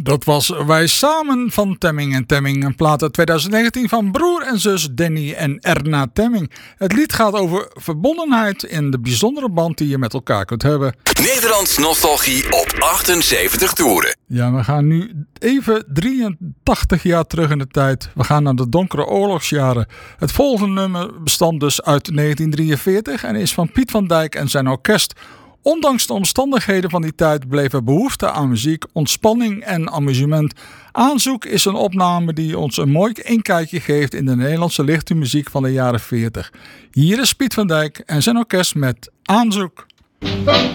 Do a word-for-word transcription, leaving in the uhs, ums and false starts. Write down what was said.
Dat was Wij Samen van Temming en Temming. Een plaat uit twintig negentien van broer en zus Danny en Erna Temming. Het lied gaat over verbondenheid in de bijzondere band die je met elkaar kunt hebben. Nederlands nostalgie op achtenzeventig toeren. Ja, we gaan nu even drieëntachtig jaar terug in de tijd. We gaan naar de donkere oorlogsjaren. Het volgende nummer bestamt dus uit negentien drieënveertig en is van Piet van Dijk en zijn orkest. Ondanks de omstandigheden van die tijd bleef er behoefte aan muziek, ontspanning en amusement. Aanzoek is een opname die ons een mooi inkijkje geeft in de Nederlandse lichte muziek van de jaren veertig. Hier is Piet van Dijk en zijn orkest met Aanzoek.